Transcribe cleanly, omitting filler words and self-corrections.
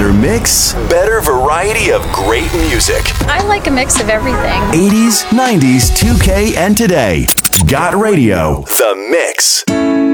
Better mix, better variety of great music. I like a mix of everything. 80s, 90s, 2K, and today. Got Radio, The Mix.